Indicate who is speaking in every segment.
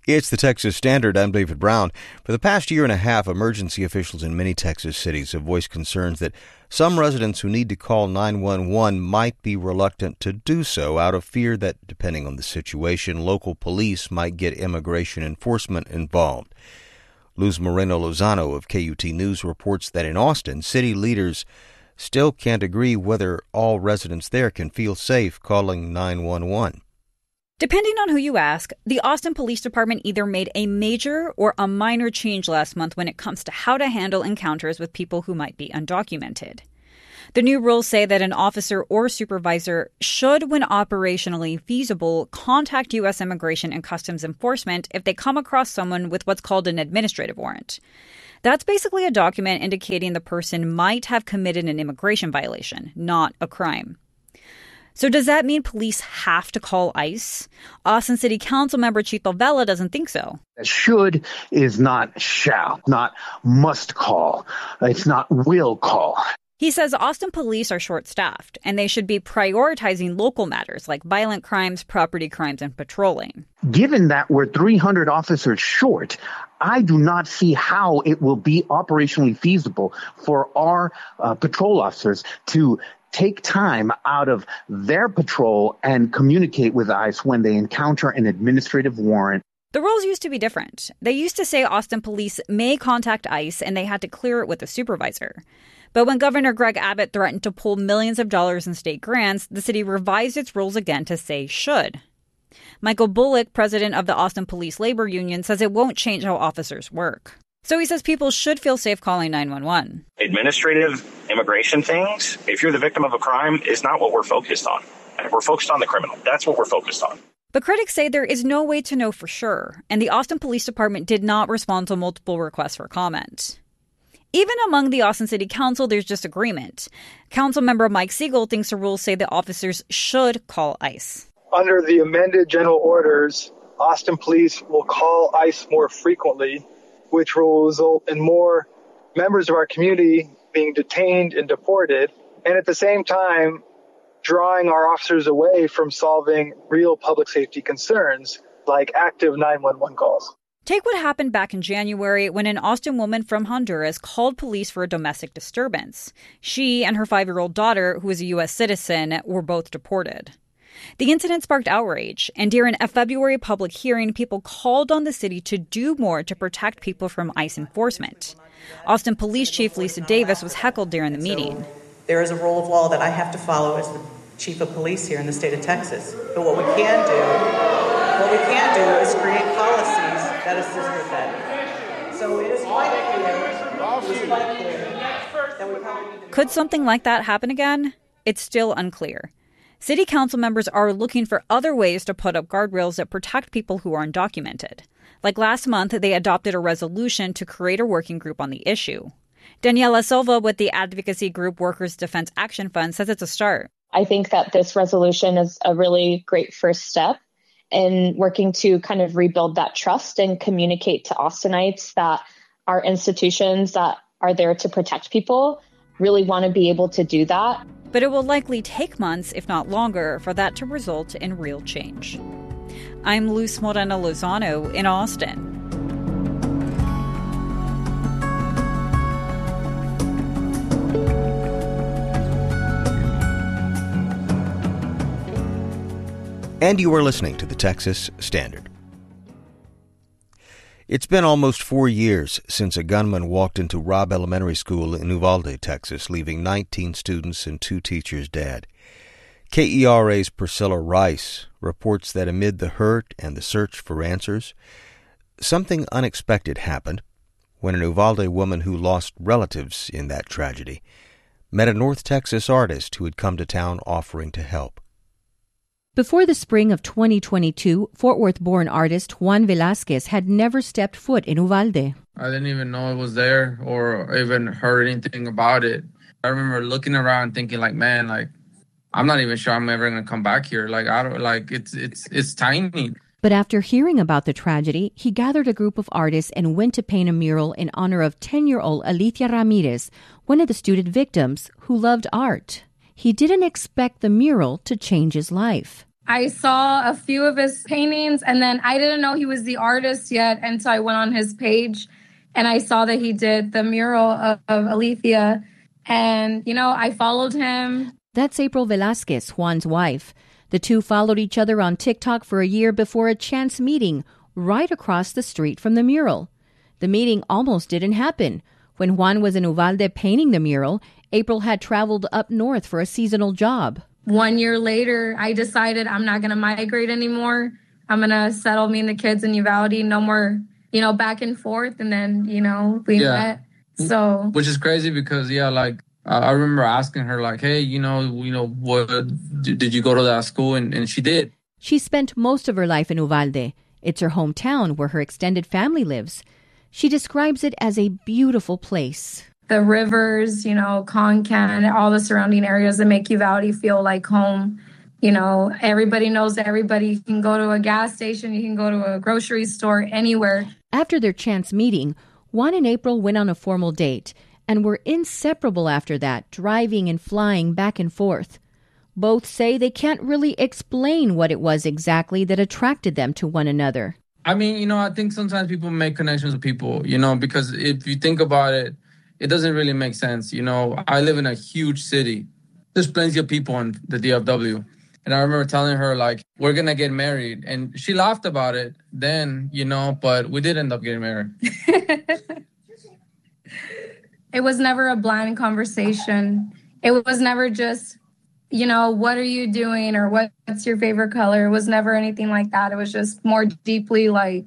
Speaker 1: It's the Texas Standard. I'm David Brown. For the past year and a half, emergency officials in many Texas cities have voiced concerns that some residents who need to call 911 might be reluctant to do so out of fear that, depending on the situation, local police might get immigration enforcement involved. Luz Moreno-Lozano of KUT News reports that in Austin, city leaders still can't agree whether all residents there can feel safe calling 911.
Speaker 2: Depending on who you ask, the Austin Police Department either made a major or a minor change last month when it comes to how to handle encounters with people who might be undocumented. The new rules say that an officer or supervisor should, when operationally feasible, contact U.S. Immigration and Customs Enforcement if they come across someone with what's called an administrative warrant. That's basically a document indicating the person might have committed an immigration violation, not a crime. So does that mean police have to call ICE? Austin City Council member Chito Vela doesn't think so.
Speaker 3: Should is not shall, not must call. It's not will call.
Speaker 2: He says Austin police are short-staffed, and they should be prioritizing local matters like violent crimes, property crimes, and patrolling.
Speaker 3: Given that we're 300 officers short, I do not see how it will be operationally feasible for our patrol officers to take time out of their patrol and communicate with ICE when they encounter an administrative warrant.
Speaker 2: The rules used to be different. They used to say Austin police may contact ICE and they had to clear it with a supervisor. But when Governor Greg Abbott threatened to pull millions of dollars in state grants, the city revised its rules again to say should. Michael Bullock, president of the Austin Police Labor Union, says it won't change how officers work. So he says people should feel safe calling 911.
Speaker 4: Administrative immigration things, if you're the victim of a crime, is not what we're focused on. We're focused on the criminal. That's what we're focused on.
Speaker 2: But critics say there is no way to know for sure, and the Austin Police Department did not respond to multiple requests for comment. Even among the Austin City Council, there's disagreement. Councilmember Mike Siegel thinks the rules say that officers should call ICE.
Speaker 5: Under the amended general orders, Austin Police will call ICE more frequently, which will result in more members of our community being detained and deported, and at the same time, drawing our officers away from solving real public safety concerns like active 911 calls.
Speaker 2: Take what happened back in January when an Austin woman from Honduras called police for a domestic disturbance. She and her 5-year-old daughter, who is a U.S. citizen, were both deported. The incident sparked outrage, and during a February public hearing, people called on the city to do more to protect people from ICE enforcement. Austin Police Chief Lisa Davis was heckled during the meeting.
Speaker 6: There is a rule of law that I have to follow as the chief of police here in the state of Texas. But what we can do is create policies that assist with that. So it is quite clear.
Speaker 2: Could something like that happen again? It's still unclear. City council members are looking for other ways to put up guardrails that protect people who are undocumented. Like last month, they adopted a resolution to create a working group on the issue. Daniela Silva with the advocacy group Workers Defense Action Fund says it's a start.
Speaker 7: I think that this resolution is a really great first step in working to kind of rebuild that trust and communicate to Austinites that our institutions that are there to protect people really want to be able to do that.
Speaker 2: But it will likely take months, if not longer, for that to result in real change. I'm Luz Moreno-Lozano in Austin.
Speaker 1: And you are listening to the Texas Standard. It's been almost 4 years since a gunman walked into Robb Elementary School in Uvalde, Texas, leaving 19 students and 2 teachers dead. KERA's Priscilla Rice reports that amid the hurt and the search for answers, something unexpected happened when an Uvalde woman who lost relatives in that tragedy met a North Texas artist who had come to town offering to help.
Speaker 8: Before the spring of 2022, Fort Worth-born artist Juan Velasquez had never stepped foot in Uvalde.
Speaker 9: I didn't even know it was there or even heard anything about it. I remember looking around thinking man, I'm not even sure I'm ever going to come back here. It's tiny.
Speaker 8: But after hearing about the tragedy, he gathered a group of artists and went to paint a mural in honor of 10-year-old Alicia Ramirez, one of the student victims who loved art. He didn't expect the mural to change his life.
Speaker 10: I saw a few of his paintings, and then I didn't know he was the artist yet until I went on his page, and I saw that he did the mural of Alicia, and, I followed him.
Speaker 8: That's April Velasquez, Juan's wife. The two followed each other on TikTok for a year before a chance meeting right across the street from the mural. The meeting almost didn't happen. When Juan was in Uvalde painting the mural, April had traveled up north for a seasonal job.
Speaker 10: 1 year later, I decided I'm not going to migrate anymore. I'm going to settle me and the kids in Uvalde. No more, back and forth. And then, we met. So,
Speaker 9: which is crazy because, I remember asking her, hey, what did you go to that school? And she did.
Speaker 8: She spent most of her life in Uvalde. It's her hometown where her extended family lives. She describes it as a beautiful place.
Speaker 10: The rivers, Concan, all the surrounding areas that make Uvalde feel like home. Everybody knows everybody. You can go to a gas station, you can go to a grocery store, anywhere.
Speaker 8: After their chance meeting, Juan and April went on a formal date and were inseparable after that, driving and flying back and forth. Both say they can't really explain what it was exactly that attracted them to one another.
Speaker 9: I mean, I think sometimes people make connections with people, because if you think about it, it doesn't really make sense. I live in a huge city. There's plenty of people in the DFW. And I remember telling her, we're going to get married. And she laughed about it then, but we did end up getting married.
Speaker 10: It was never a bland conversation. It was never just, what are you doing or what's your favorite color? It was never anything like that. It was just more deeply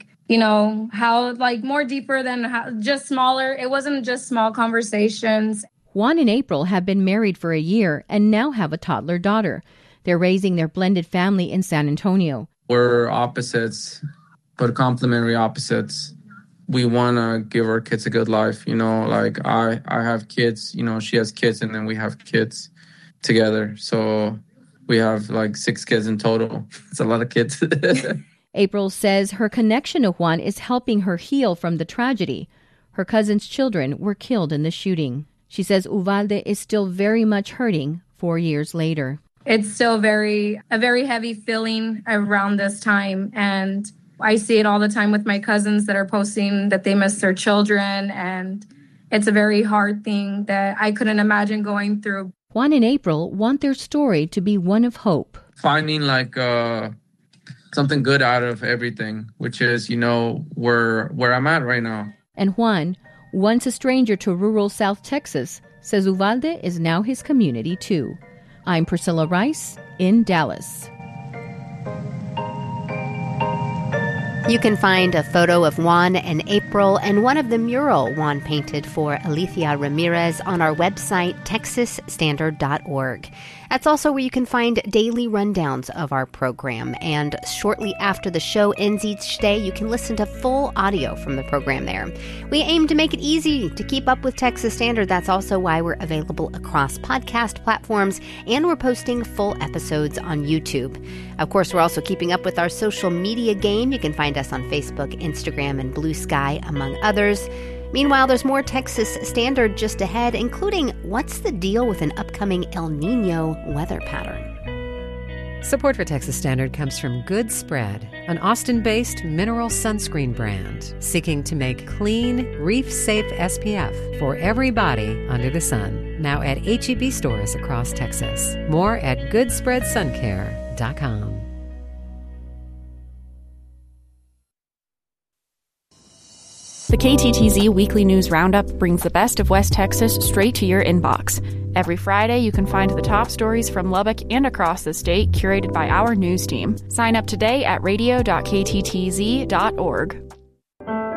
Speaker 10: more deeper than just smaller. It wasn't just small conversations.
Speaker 8: Juan and April have been married for a year and now have a toddler daughter. They're raising their blended family in San Antonio.
Speaker 9: We're opposites, but complementary opposites. We want to give our kids a good life. I have kids, she has kids, and then we have kids together. So we have 6 kids in total. It's a lot of kids.
Speaker 8: April says her connection to Juan is helping her heal from the tragedy. Her cousin's children were killed in the shooting. She says Uvalde is still very much hurting 4 years later.
Speaker 10: It's still a very heavy feeling around this time. And I see it all the time with my cousins that are posting that they miss their children. And it's a very hard thing that I couldn't imagine going through.
Speaker 8: Juan and April want their story to be one of hope.
Speaker 9: Finding something good out of everything, which is, where I'm at right now.
Speaker 8: And Juan, once a stranger to rural South Texas, says Uvalde is now his community too. I'm Priscilla Rice in Dallas.
Speaker 11: You can find a photo of Juan and April and one of the mural Juan painted for Alicia Ramirez on our website, texasstandard.org. That's also where you can find daily rundowns of our program. And shortly after the show ends each day, you can listen to full audio from the program there. We aim to make it easy to keep up with Texas Standard. That's also why we're available across podcast platforms, and we're posting full episodes on YouTube. Of course, we're also keeping up with our social media game. You can find us on Facebook, Instagram, and Blue Sky, among others. Meanwhile, there's more Texas Standard just ahead, including what's the deal with an upcoming El Nino weather pattern.
Speaker 12: Support for Texas Standard comes from Good Spread, an Austin-based mineral sunscreen brand seeking to make clean, reef-safe SPF for every body under the sun. Now at H-E-B stores across Texas. More at goodspreadsuncare.com.
Speaker 13: The KTTZ Weekly News Roundup brings the best of West Texas straight to your inbox. Every Friday, you can find the top stories from Lubbock and across the state, curated by our news team. Sign up today at radio.kttz.org.